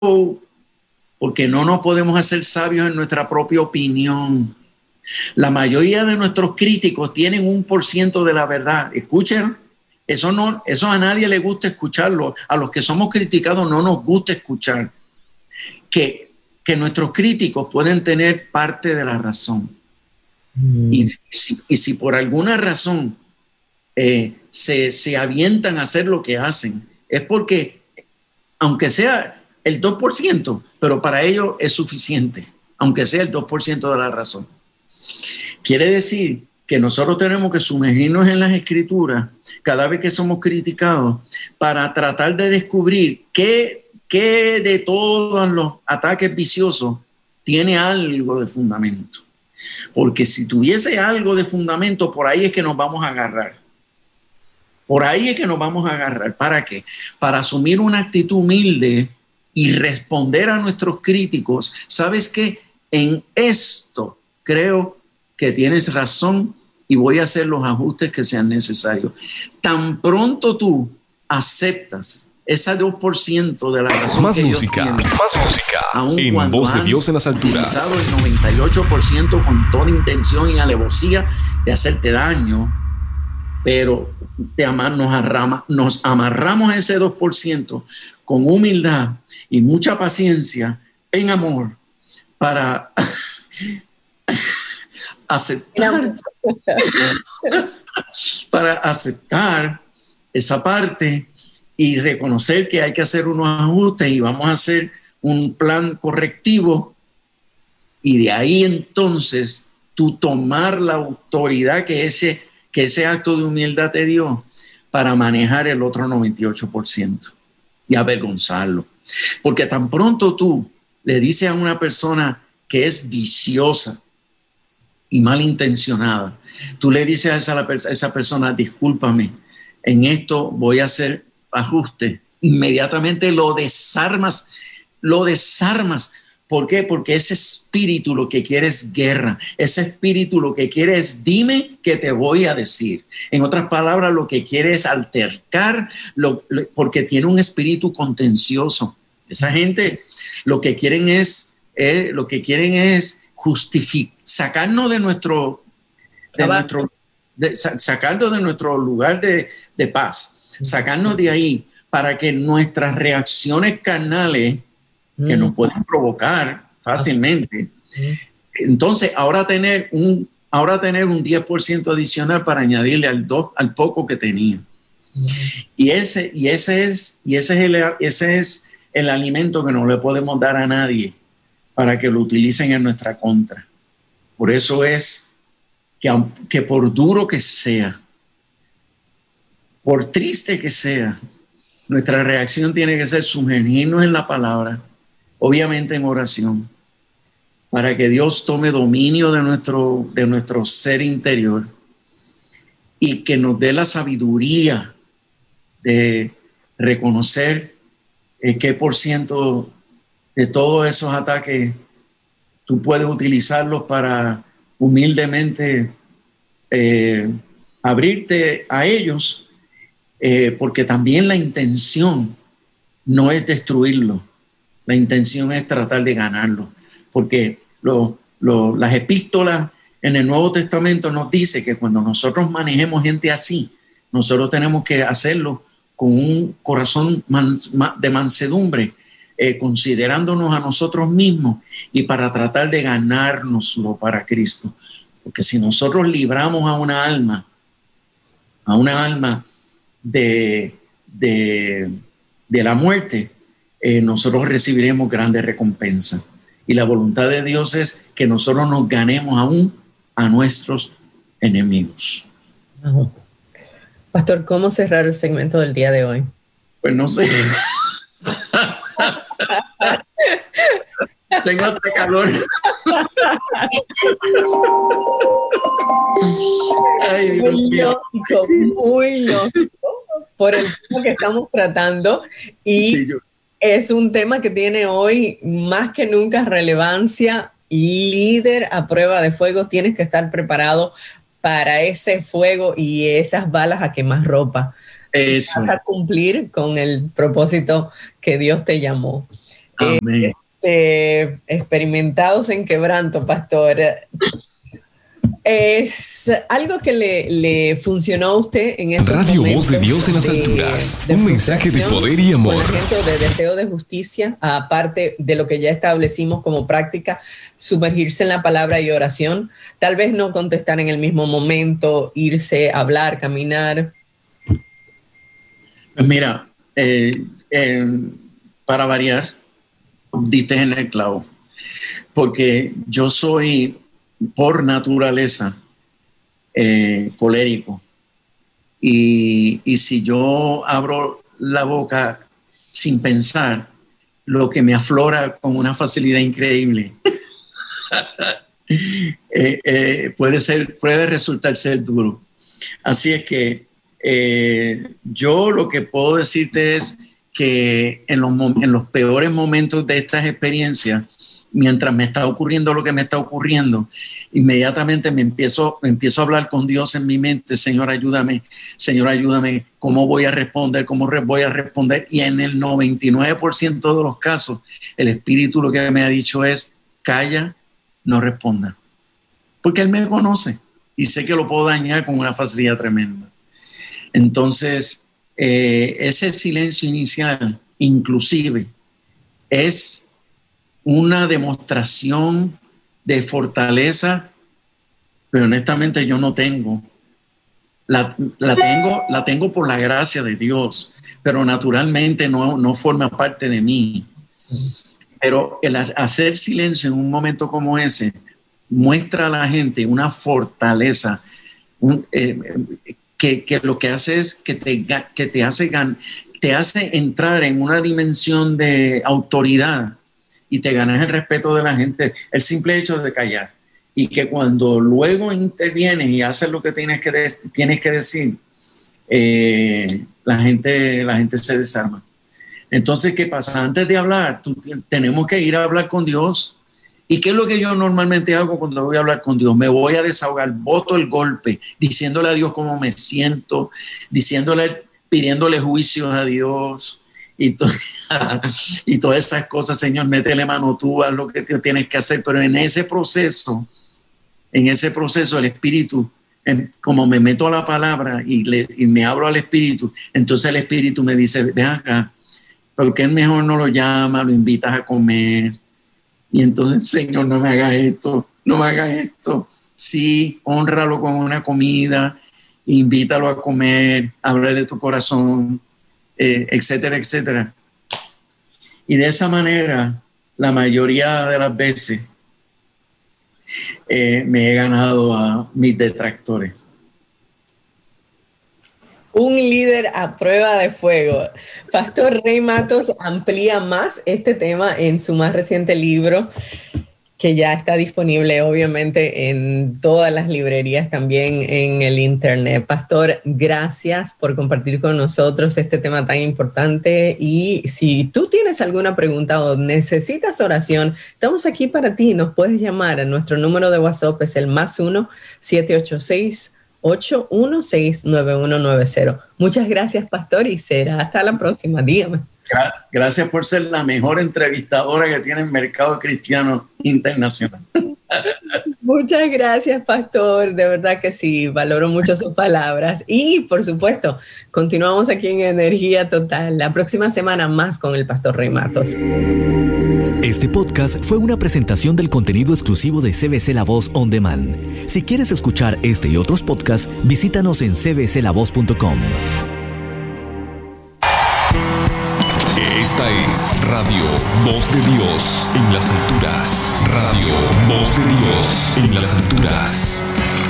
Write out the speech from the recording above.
porque no nos podemos hacer sabios en nuestra propia opinión. La mayoría de nuestros críticos tienen 1% de la verdad. Escuchen, eso a nadie le gusta escucharlo. A los que somos criticados no nos gusta escuchar que nuestros críticos pueden tener parte de la razón. Y si por alguna razón se avientan a hacer lo que hacen, es porque, aunque sea el 2%, pero para ellos es suficiente, aunque sea el 2% de la razón. Quiere decir que nosotros tenemos que sumergirnos en las Escrituras cada vez que somos criticados para tratar de descubrir qué de todos los ataques viciosos tiene algo de fundamento. Porque si tuviese algo de fundamento, por ahí es que nos vamos a agarrar. Por ahí es que nos vamos a agarrar. ¿Para qué? Para asumir una actitud humilde y responder a nuestros críticos. ¿Sabes qué? En esto creo que tienes razón y voy a hacer los ajustes que sean necesarios. Tan pronto tú aceptas ese 2% de la razón más que música, ellos tienen, más música, aun en cuando Voz de Dios en las alturas, utilizado el 98% con toda intención y alevosía de hacerte daño, pero nos amarramos a ese 2% con humildad y mucha paciencia en amor para aceptar esa parte y reconocer que hay que hacer unos ajustes y vamos a hacer un plan correctivo, y de ahí entonces tú tomar la autoridad que ese acto de humildad te dio para manejar el otro 98% y avergonzarlo. Porque tan pronto tú le dices a una persona que es viciosa y malintencionada, tú le dices a esa persona, discúlpame, en esto voy a hacer ajuste, inmediatamente lo desarmas. ¿Por qué? Porque ese espíritu lo que quiere es guerra. Ese espíritu lo que quiere es dime que te voy a decir. En otras palabras, lo que quiere es altercar, porque tiene un espíritu contencioso. Esa gente lo que quieren es sacarnos sacarnos de nuestro lugar de paz, sacarnos de ahí para que nuestras reacciones carnales que nos pueden provocar fácilmente, entonces ahora tener un 10% adicional para añadirle al poco que tenía. Y ese es el alimento que no le podemos dar a nadie para que lo utilicen en nuestra contra. Por eso es que por duro que sea, por triste que sea, nuestra reacción tiene que ser sumergirnos en la palabra, obviamente en oración, para que Dios tome dominio de nuestro ser interior y que nos dé la sabiduría de reconocer qué por ciento de todos esos ataques tú puedes utilizarlos para humildemente abrirte a ellos, porque también la intención no es destruirlo, la intención es tratar de ganarlo, porque las epístolas en el Nuevo Testamento nos dice que cuando nosotros manejemos gente así, nosotros tenemos que hacerlo con un corazón de mansedumbre, considerándonos a nosotros mismos y para tratar de ganárnoslo para Cristo. Porque si nosotros libramos a una alma de la muerte, nosotros recibiremos grandes recompensas. Y la voluntad de Dios es que nosotros nos ganemos aún a nuestros enemigos. Pastor, ¿cómo cerrar el segmento del día de hoy? Pues no sé. Tengo hasta calor. Ay, Dios mío. Muy lógico por el tema que estamos tratando y sí, es un tema que tiene hoy más que nunca relevancia. Líder a prueba de fuego, tienes que estar preparado para ese fuego y esas balas a quemar ropa. Si vas a cumplir con el propósito que Dios te llamó. Amén. Experimentados en quebranto, pastor. ¿Es algo que le funcionó a usted en esos Radio momentos? Voz de Dios en las alturas. Un mensaje de poder y amor. Por ejemplo, de deseo de justicia, aparte de lo que ya establecimos como práctica, sumergirse en la palabra y oración. Tal vez no contestar en el mismo momento, irse a hablar, caminar. Pues mira, para variar, diste en el clavo. Porque yo soy, por naturaleza, colérico. Y si yo abro la boca sin pensar, lo que me aflora con una facilidad increíble puede resultar ser duro. Así es que yo lo que puedo decirte es que en los peores momentos de estas experiencias, mientras me está ocurriendo lo que me está ocurriendo, inmediatamente me empiezo a hablar con Dios en mi mente. Señor, ayúdame, ¿cómo voy a responder? ¿Cómo voy a responder? Y en el 99% de los casos, el Espíritu lo que me ha dicho es, calla, no responda. Porque Él me conoce y sé que lo puedo dañar con una facilidad tremenda. Entonces, ese silencio inicial, inclusive, es una demostración de fortaleza, pero honestamente yo no tengo. La tengo por la gracia de Dios, pero naturalmente no forma parte de mí. Pero el hacer silencio en un momento como ese muestra a la gente una fortaleza, que lo que hace es que te hace entrar en una dimensión de autoridad y te ganas el respeto de la gente, el simple hecho de callar. Y que cuando luego intervienes y haces lo que tienes que decir, la gente se desarma. Entonces, ¿qué pasa? Antes de hablar, tenemos que ir a hablar con Dios. ¿Y qué es lo que yo normalmente hago cuando voy a hablar con Dios? Me voy a desahogar, boto el golpe, diciéndole a Dios cómo me siento, pidiéndole juicios a Dios y todas esas cosas. Señor, métele mano tú, haz lo que tienes que hacer. Pero en ese proceso el Espíritu, como me meto a la palabra y me abro al Espíritu, entonces el Espíritu me dice, ven acá, ¿por qué mejor no lo llamas, lo invitas a comer? Y entonces, Señor, no me hagas esto. Sí, hónralo con una comida, invítalo a comer, habla de tu corazón, etcétera, etcétera. Y de esa manera, la mayoría de las veces, me he ganado a mis detractores. Un líder a prueba de fuego. Pastor Rey Matos amplía más este tema en su más reciente libro, que ya está disponible obviamente en todas las librerías, también en el internet. Pastor, gracias por compartir con nosotros este tema tan importante. Y si tú tienes alguna pregunta o necesitas oración, estamos aquí para ti. Nos puedes llamar. Nuestro número de WhatsApp es el +1 786-816-9190. Muchas gracias, pastor, y será hasta la próxima. Dígame. Gracias por ser la mejor entrevistadora que tiene el mercado cristiano internacional. Muchas gracias, pastor. De verdad que sí, valoro mucho sus palabras. Y, por supuesto, continuamos aquí en Energía Total. La próxima semana más con el pastor Rey Matos. Este podcast fue una presentación del contenido exclusivo de CBC La Voz On Demand. Si quieres escuchar este y otros podcasts, visítanos en cbclavoz.com. Esta es Radio Voz de Dios en las alturas. Radio Voz de Dios en las alturas.